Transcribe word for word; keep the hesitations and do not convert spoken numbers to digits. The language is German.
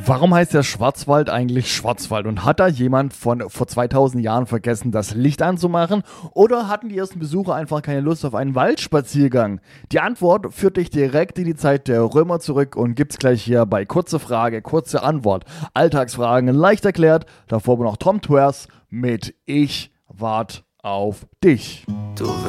Warum heißt der Schwarzwald eigentlich Schwarzwald? Und hat da jemand von vor zweitausend Jahren vergessen, das Licht anzumachen? Oder hatten die ersten Besucher einfach keine Lust auf einen Waldspaziergang? Die Antwort führt dich direkt in die Zeit der Römer zurück und gibt's gleich hier bei Kurze Frage, kurze Antwort. Alltagsfragen leicht erklärt. Davor aber noch Tom Twers mit Ich wart auf dich. Du